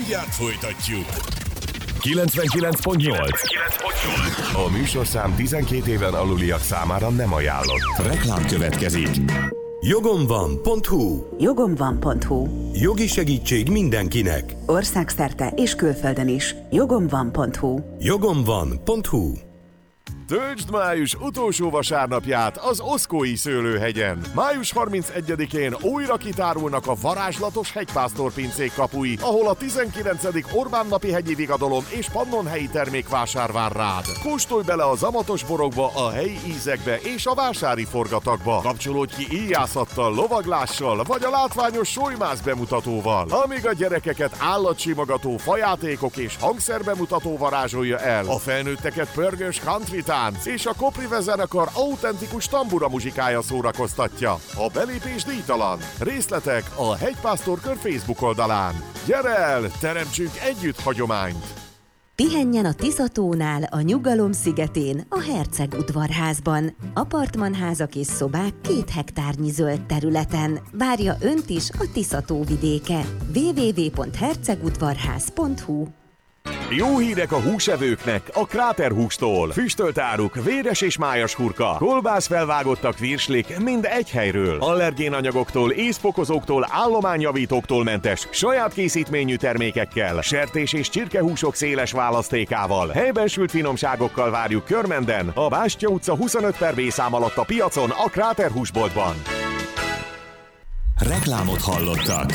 Mindjárt folytatjuk. 99.8. A műsorszám 12 éven aluliak számára nem ajánlott. Reklám következik. Jogomvan.hu. Jogomvan.hu. Jogi segítség mindenkinek. Országszerte és külföldön is. Jogomvan.hu. Jogomvan.hu. Töltsd május utolsó vasárnapját az Oszkói Szőlőhegyen. Május 31-én újra kitárulnak a varázslatos hegypásztorpincék kapui, ahol a 19. Orbán napi hegyi vigadalom és pannonhelyi termékvásár vár rád. Kóstolj bele a zamatos borokba, a helyi ízekbe és a vásári forgatagba. Kapcsolódj ki íjászattal, lovaglással vagy a látványos sojmász bemutatóval. Amíg a gyerekeket állatsimogató fajátékok és hangszerbemutató varázsolja el, a felnőtteket pörgős country tánc és a Koprive zenekar autentikus tambura muzsikája szórakoztatja. A belépés díjtalan. Részletek a Hegypásztor Kör Facebook oldalán. Gyere el, teremtsünk együtt hagyományt! Pihenjen a Tiszatónál, a Nyugalom szigetén, a Herceg udvarházban. Apartmanházak és szobák 2 hektárnyi zöld területen. Várja önt is a Tiszató vidéke. www.hercegudvarház.hu. Jó hírek a húsevőknek a Kráterhústól. Füstölt áruk, véres és májas hurka, kolbász felvágottak virslik mind egy helyről. Allergénanyagoktól, ízfokozóktól, állományjavítóktól mentes, saját készítményű termékekkel, sertés és csirkehúsok széles választékával, helyben sült finomságokkal várjuk Körmenden, a Bástya utca 25/B szám alatt a piacon, a Kráterhúsboltban. Reklámot hallottak.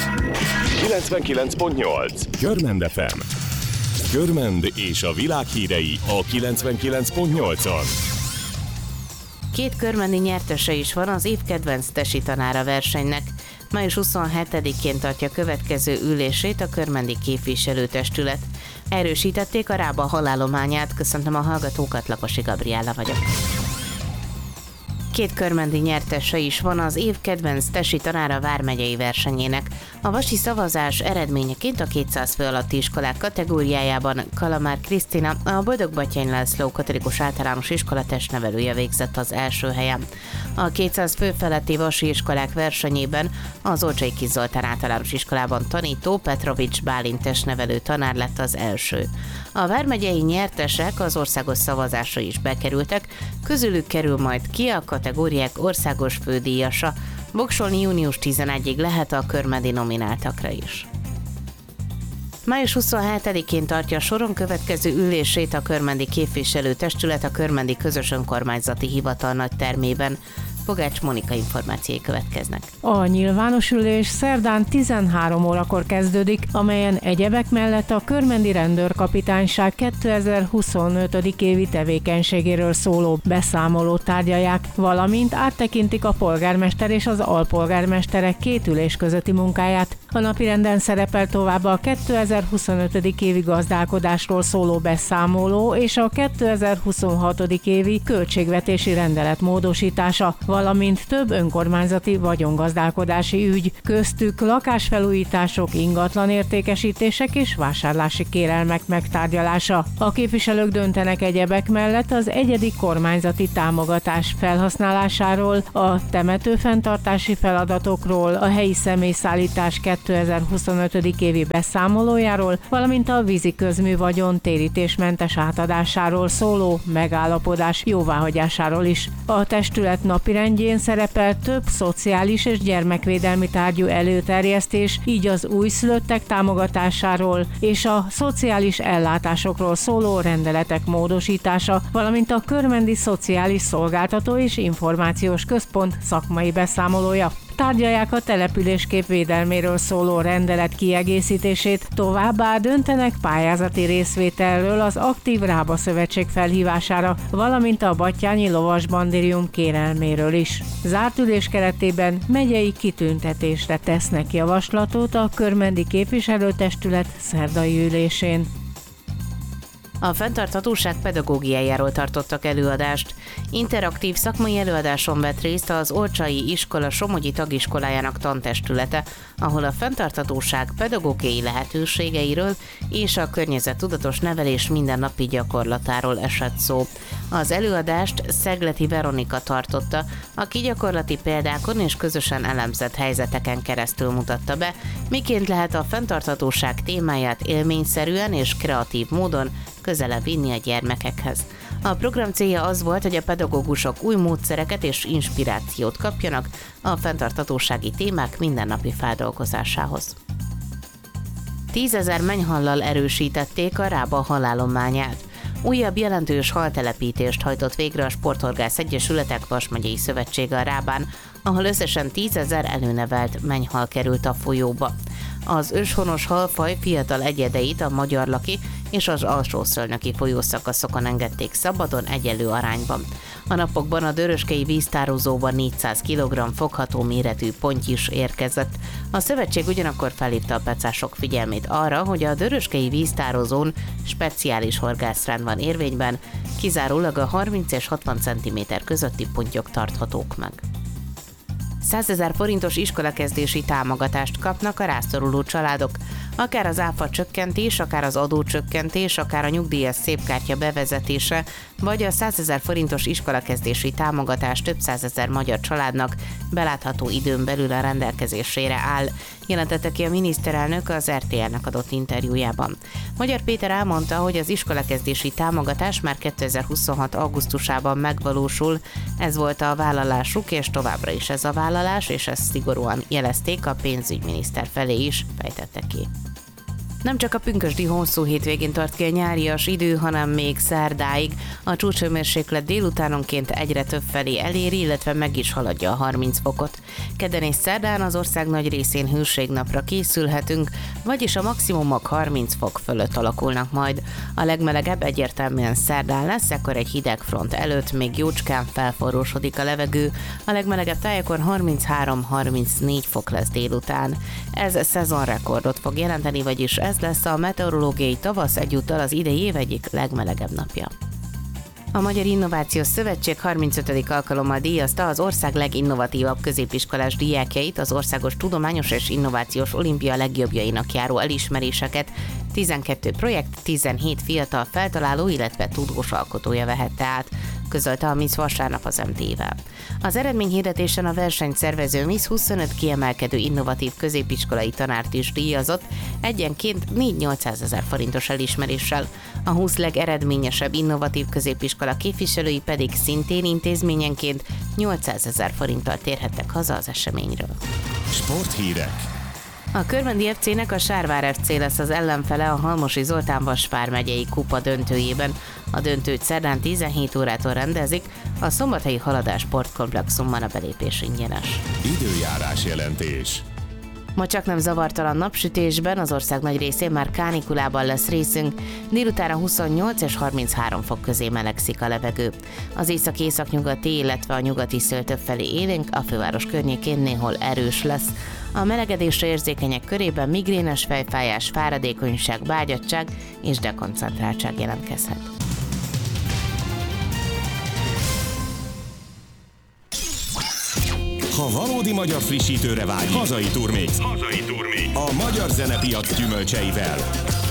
99.8 Körmend FM. Körmend és a világ hírei a 99.8-on. 2 körmendi nyertese is van az év kedvenc tesi tanára versenynek. Május 27-én tartja következő ülését a körmendi képviselőtestület. Erősítették a Rába halálományát. Köszöntöm a hallgatókat, Lakosi Gabriella vagyok. 2 körmendi nyertese is van az év kedvenc tesi tanára vármegyei versenyének. A vasi szavazás eredményeként a 200 fő alatti iskolák kategóriájában Kalamár Krisztina, a Boldog-Batthyány László Katolikus Általános Iskola testnevelője végzett az első helyen. A 200 fő feletti vasi iskolák versenyében az Olcsai Kis Zoltán Általános Iskolában tanító Petrovics Bálint testnevelő tanár lett az első. A vármegyei nyertesek az országos szavazásra is bekerültek, közülük kerül majd ki a kategóriák országos fődíjasa. Voksolni június 11-ig lehet a körmendi nomináltakra is. Május 27-én tartja soron következő ülését a körmendi képviselőtestület a Körmendi Közös Önkormányzati Hivatal nagy termében. Pogács Mónika információi következnek. A nyilvános ülés szerdán 13 órakor kezdődik, amelyen egyebek mellett a Körmendi Rendőrkapitányság 2025. évi tevékenységéről szóló beszámolót tárgyalják, valamint áttekintik a polgármester és az alpolgármesterek 2 ülés közötti munkáját. A napirenden szerepel továbbá a 2025. évi gazdálkodásról szóló beszámoló és a 2026. évi költségvetési rendelet módosítása, valamint több önkormányzati vagyongazdálkodási ügy, köztük lakásfelújítások, ingatlanértékesítések és vásárlási kérelmek megtárgyalása. A képviselők döntenek egyebek mellett az egyedi kormányzati támogatás felhasználásáról, a temetőfenntartási feladatokról, a helyi személyszállítás 2025. évi beszámolójáról, valamint a vízi közművagyon térítésmentes átadásáról szóló megállapodás jóváhagyásáról is. A testület napirendjén szerepel több szociális és gyermekvédelmi tárgyú előterjesztés, így az újszülöttek támogatásáról és a szociális ellátásokról szóló rendeletek módosítása, valamint a Körmendi Szociális Szolgáltató és Információs Központ szakmai beszámolója. Tárgyalják a településkép védelméről szóló rendelet kiegészítését, továbbá döntenek pályázati részvételről az aktív Rába Szövetség felhívására, valamint a Batthyányi Lovasbandérium kérelméről is. Zárt ülés keretében megyei kitüntetésre tesznek javaslatot a Körmendi Képviselőtestület szerdai ülésén. A fenntarthatóság pedagógiájáról tartottak előadást. Interaktív szakmai előadáson vett részt az Olcsai Iskola Somogyi Tagiskolájának tantestülete, ahol a fenntarthatóság pedagógiai lehetőségeiről és a környezettudatos nevelés mindennapi gyakorlatáról esett szó. Az előadást Szegleti Veronika tartotta, aki gyakorlati példákon és közösen elemzett helyzeteken keresztül mutatta be, miként lehet a fenntarthatóság témáját élményszerűen és kreatív módon közelebb vinni a gyermekekhez. A program célja az volt, hogy a pedagógusok új módszereket és inspirációt kapjanak a fenntarthatósági témák mindennapi feldolgozásához. 10 000 mennyhallal erősítették a Rába halállományát. Újabb jelentős haltelepítést hajtott végre a Sporthorgász Egyesületek Vas megyei szövetsége a Rábán, ahol összesen 10 000 előnevelt mennyhal került a folyóba. Az őshonos halfaj fiatal egyedeit a Magyarlaki és az Alsószölnöki folyószakaszokon engedték szabadon egyenlő arányban. A napokban a Döröskei víztározóban 400 kg fogható méretű ponty is érkezett. A szövetség ugyanakkor felhívta a pecások figyelmét arra, hogy a Döröskei víztározón speciális horgászrend van érvényben, kizárólag a 30 és 60 cm közötti pontyok tarthatók meg. 100 000 forintos iskolakezdési támogatást kapnak a rászoruló családok. Akár az áfa csökkentés, akár az adócsökkentés, akár a nyugdíjas szépkártya bevezetése, vagy a 100 000 forintos iskolakezdési támogatás több 100 000 magyar családnak belátható időn belül a rendelkezésére áll, jelentette ki a miniszterelnök az RTL-nek adott interjújában. Magyar Péter elmondta, hogy az iskolakezdési támogatás már 2026. augusztusában megvalósul, ez volt a vállalásuk, és továbbra is ez a vállalás, és ezt szigorúan jelezték a pénzügyminiszter felé is, fejtette ki. Nem csak a pünkösdi hosszú hétvégén tart ki a nyárias idő, hanem még szerdáig. A csúcshőmérséklet délutánonként egyre több felé eléri, illetve meg is haladja a 30 fokot. Kedden és szerdán az ország nagy részén hőségnapra készülhetünk, vagyis a maximumok 30 fok fölött alakulnak majd. A legmelegebb egyértelműen szerdán lesz, ekkor egy hideg front előtt még jócskán felforrósodik a levegő. A legmelegebb tájakon 33-34 fok lesz délután. Ez szezonrekordot fog jelenteni, vagyis ez lesz a meteorológiai tavasz egyúttal az idei év egyik legmelegebb napja. A Magyar Innovációs Szövetség 35. alkalommal díjazta az ország leginnovatívabb középiskolás diákjait, az Országos Tudományos és Innovációs Olimpia legjobbjainak járó elismeréseket. 12 projekt, 17 fiatal feltaláló, illetve tudós alkotója vehette át, közölte a Miss vasárnap az MT-vel. Az eredményhirdetésen a versenyt szervező Miss 25 kiemelkedő innovatív középiskolai tanárt is díjazott, egyenként 4-800 000 forintos elismeréssel. A 20 legeredményesebb innovatív középiskola képviselői pedig szintén intézményenként 800 000 forinttal térhettek haza az eseményről. Sporthírek. A Körmendi FC-nek a Sárvár FC lesz az ellenfele a Halmosi Zoltán Vas megyei kupa döntőjében. A döntőt szerdán 17 órától rendezik, a Szombathelyi Haladás sportkomplexumban a belépés ingyenes. Időjárás jelentés. Ma csaknem zavartalan napsütésben, az ország nagy részén már kánikulában lesz részünk, délutánra 28 és 33 fok közé melegszik a levegő. Az észak-északnyugati, illetve a nyugati szél többfelé élénk, a főváros környékén néhol erős lesz. A melegedésre érzékenyek körében migrénes fejfájás, fáradékonyság, bágyadtság és dekoncentráltság jelentkezhet. Ha valódi magyar frissítőre vágyik, hazai turmix. A magyar zenepiac gyümölcseivel.